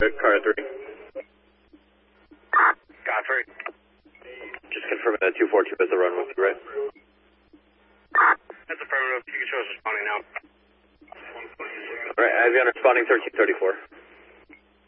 Car 3. Godfrey. Just confirming that 242 is the runway, right? That's affirmative. You can show us responding now. Alright, I've been responding 1334.